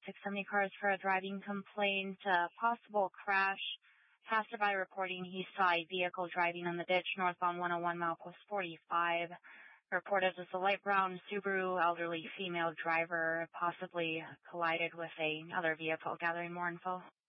670 cars for a driving complaint, possible crash. Passerby reporting he saw a vehicle driving in the ditch northbound 101 milepost 45. Reported as a light brown Subaru, elderly female driver, possibly collided with another vehicle. Gathering more info.